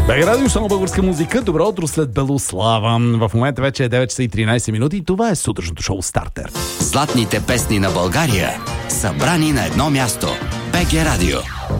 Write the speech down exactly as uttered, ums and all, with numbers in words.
БГ Радио, само българска музика. Добро утро след Белослава. В момента вече е девет часа и тринайсет минути и това е сутрешното шоу Стартер. Златните песни на България, събрани на едно място. БГ Радио.